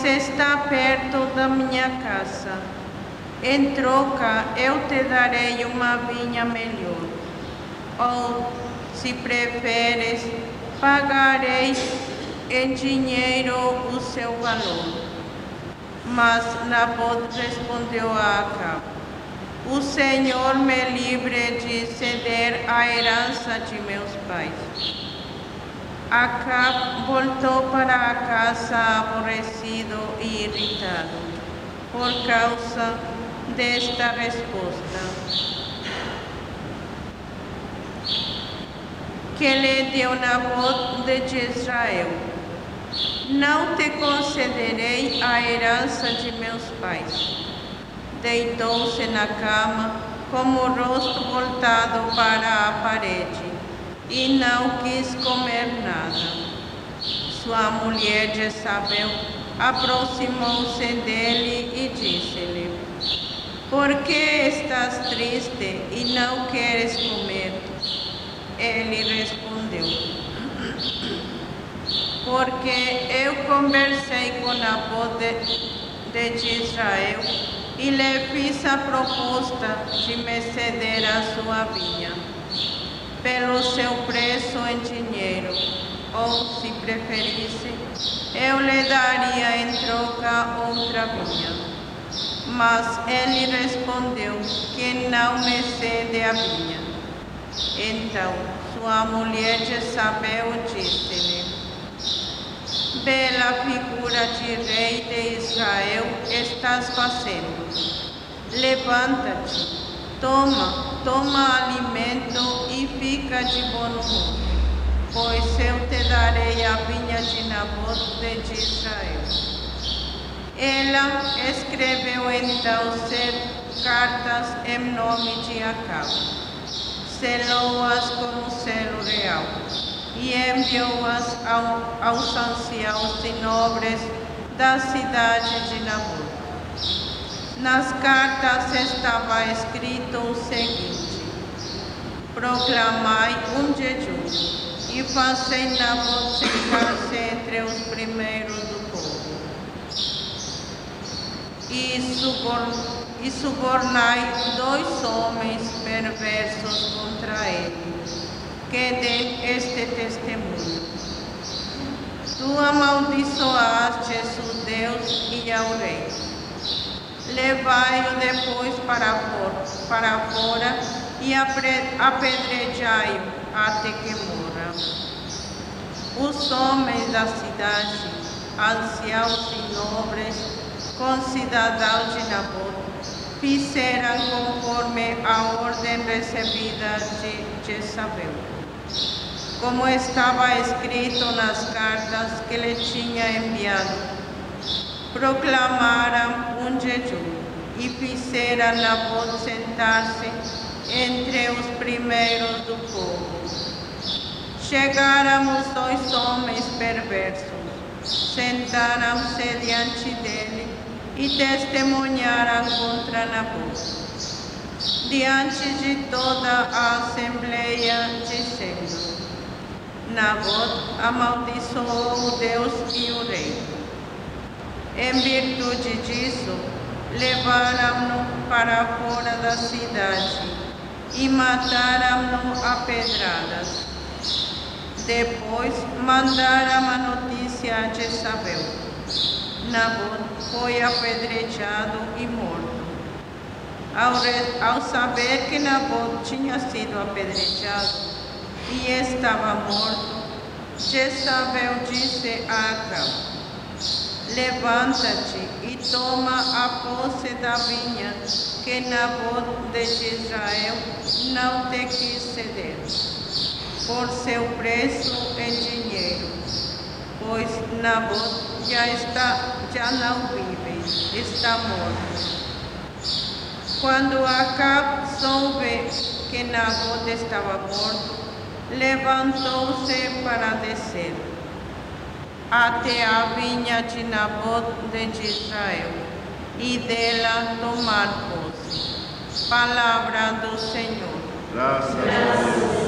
pois está perto da minha casa. Em troca, eu te darei uma vinha melhor. Ou, se preferes, pagarei em dinheiro o seu valor. Mas Nabote respondeu a Acabe: o Senhor me livre de ceder a herança de meus pais. Acabe voltou para a casa aborrecido e irritado por causa desta resposta que lhe deu Nabote de Jezreel: não te concederei a herança de meus pais. Deitou-se na cama com o rosto voltado para a parede e não quis comer nada. Sua mulher Jezabel aproximou-se dele e disse-lhe: por que estás triste e não queres comer? Ele respondeu: porque eu conversei com Nabote de Jezreel e lhe fiz a proposta de me ceder a sua vinha, pelo seu preço em dinheiro, ou, se preferisse, eu lhe daria em troca outra vinha. Mas ele respondeu que não me cede a vinha. Então sua mulher Jezabel disse-lhe: bela figura de rei de Israel estás fazendo. Levanta-te, toma alimento e fica de bom humor, pois eu te darei a vinha de Nabote de Israel. Ela escreveu então 7 cartas em nome de Acabe, selou-as com o selo real e enviou-as aos anciãos e nobres da cidade de Nabote. Nas cartas estava escrito o seguinte: proclamai um jejum e fazei Nabote sentar-se entre os primeiros do povo. E subornai 2 homens perversos contra ele, que dêem este testemunho: tu amaldiçoaste o Deus e ao rei. Levai-o depois para fora e apedrejai-o até que morra. Os homens da cidade, anciãos e nobres, concidadãos de Nabote, fizeram conforme a ordem recebida de Jezabel, como estava escrito nas cartas que lhe tinha enviado. Proclamaram um jejum e fizeram Nabote sentar-se entre os primeiros do povo. Chegaram os 2 homens perversos, sentaram-se diante dele e testemunharam contra Nabote, diante de toda a assembleia, dizendo: Nabote amaldiçoou o Deus e o rei. Em virtude disso, levaram-no para fora da cidade e mataram-no a pedradas. Depois mandaram a notícia a Jezabel: Nabote foi apedrejado e morto. Ao saber que Nabote tinha sido apedrejado e estava morto, Jezabel disse a Acabe: levanta-te e toma a posse da vinha que Nabote de Israel não te quis ceder, por seu preço em dinheiro, pois Nabote já não vive, está morto. Quando Acabe soube que Nabote estava morto, levantou-se para descer até a vinha de Nabote de Israel e dela tomar posse. Palavra do Senhor. Graças a Deus.